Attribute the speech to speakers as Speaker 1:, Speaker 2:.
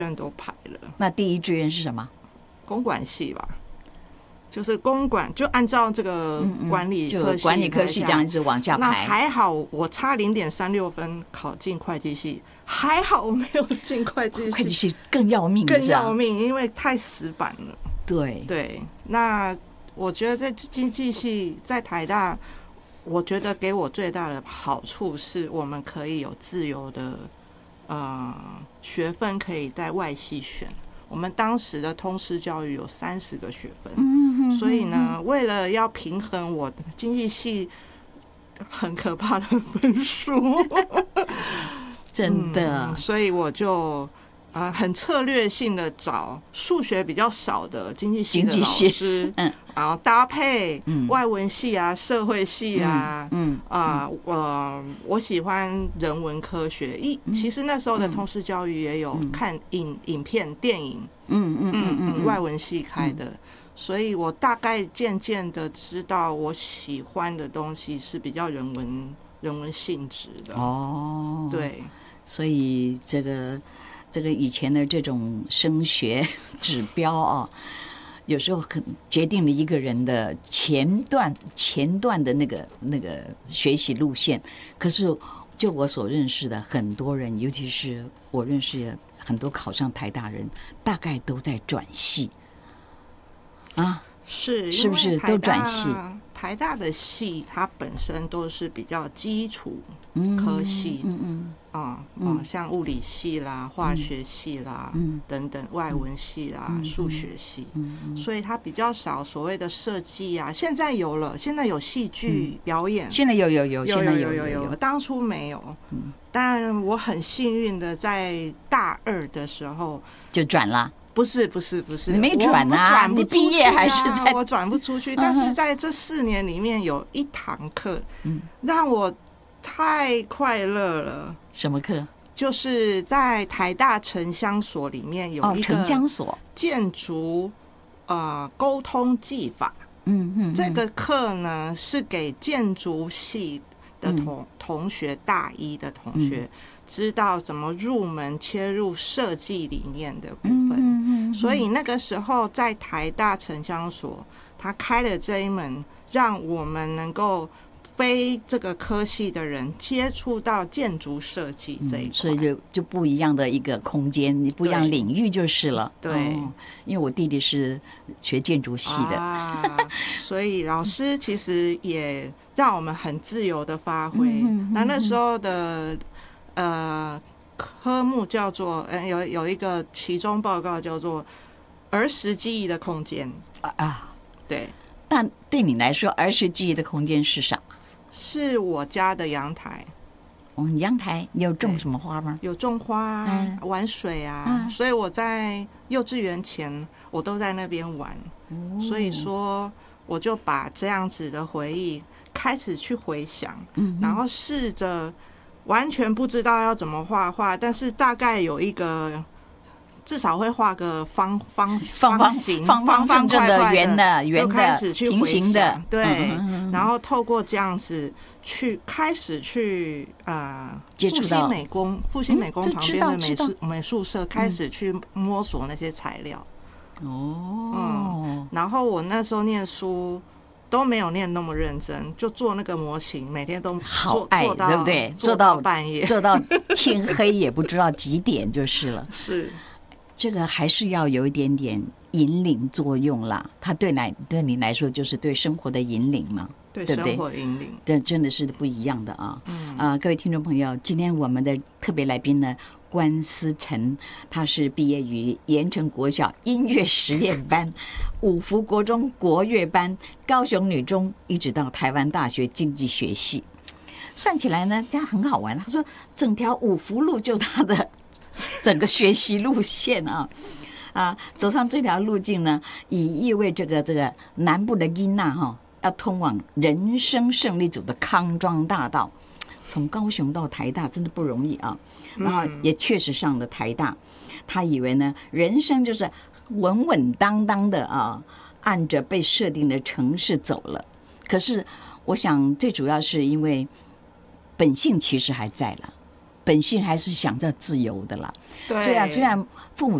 Speaker 1: 院都排了。
Speaker 2: 那第一志愿是什么？
Speaker 1: 公管系吧，就是公管，就按照这个管理科系，
Speaker 2: 就管理科系这样一直往下排。
Speaker 1: 那还好，我差0.36分考进会计系，还好我没有进会计系。
Speaker 2: 会计系更要命，
Speaker 1: 更要命，因为太死板了。对，那我觉得在经济系在台大，我觉得给我最大的好处是我们可以有自由的学分可以在外系选。我们当时的通识教育有30个学分，所以呢，为了要平衡我经济系很可怕的分数，
Speaker 2: 真的，
Speaker 1: 所以我就很策略性的找数学比较少的经济系的老师，然后搭配外文系啊、社会系啊，我喜欢人文科学。其实那时候的通识教育也有看影片、电影，外文系开的，所以我大概渐渐的知道我喜欢的东西是比较人文性质的。哦，对，
Speaker 2: 所以这个以前的这种升学指标啊，有时候很决定了一个人的前段的那个学习路线。可是就我所认识的很多人，尤其是我认识的很多考上台大人，大概都在转系啊，是不是都转系？
Speaker 1: 台大的系它本身都是比较基础科系，像物理系啦、化学系啦、等等，外文系啦、数学系，所以它比较少所谓的设计啊。现在有了，现在有戏剧表演，
Speaker 2: 现在有，
Speaker 1: 当初没有。但我很幸运的在大2的时候
Speaker 2: 就转了。
Speaker 1: 不是，
Speaker 2: 你没转啊！你毕业还是在
Speaker 1: 我转不出去。但是在这4年里面，有一堂课，让我太快乐了。
Speaker 2: 什么课？
Speaker 1: 就是在台大城乡所里面有一个
Speaker 2: 城乡所
Speaker 1: 建筑沟通技法。这个课呢是给建筑系的同学，大1的同学。知道怎么入门切入设计理念的部分，所以那个时候在台大城乡所，他开了这一门，让我们能够非这个科系的人接触到建筑设计这一块，
Speaker 2: 所以就不一样的一个空间，不一样领域就是了。
Speaker 1: 对，
Speaker 2: 因为我弟弟是学建筑系的，
Speaker 1: 所以老师其实也让我们很自由的发挥。那时候的科目叫做有一个期中报告叫做儿时记忆的空间对。
Speaker 2: 但对你来说，儿时记忆的空间是啥？
Speaker 1: 是我家的阳台。
Speaker 2: 你阳台你有种什么花吗？
Speaker 1: 有种花玩水所以我在幼稚园前我都在那边玩。所以说我就把这样子的回忆开始去回想，然后试着完全不知道要怎么画，但是大概有一个至少会画个方形、方块块的、圆的、开始去
Speaker 2: 平行的，
Speaker 1: 对，然后透过这样子开始去
Speaker 2: 接触到
Speaker 1: 复兴美工旁边的美术社，开始去摸索那些材料。然后我那时候念书都没有念那么认真，就做那个模型，每天都
Speaker 2: 好爱，对不对？
Speaker 1: 做到半夜，
Speaker 2: 做到天黑也不知道几点就是了。
Speaker 1: 是，
Speaker 2: 这个还是要有一点点引领作用啦。它对你来说就是对生活的引领嘛，
Speaker 1: 对生活的引领，
Speaker 2: 这真的是不一样的啊。各位听众朋友，今天我们的特别来宾呢，关思成，他是毕业于盐城国小音乐实验班、五福国中国乐班、高雄女中，一直到台湾大学经济学系。算起来呢，这样很好玩。他说，整条五福路就他的整个学习路线走上这条路径呢，意味这个南部的囡仔要通往人生胜利组的康庄大道。从高雄到台大真的不容易啊，然后也确实上了台大。他以为呢，人生就是稳稳当当的按着被设定的程式走了。可是我想最主要是因为本性其实还在了， 本性还是想着自由的啦。
Speaker 1: 对，
Speaker 2: 虽然父母